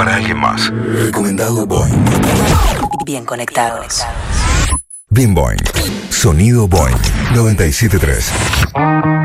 para alguien más. Recomendado Boing. Bien conectados. Bien Boing. Sonido Boing 97.3.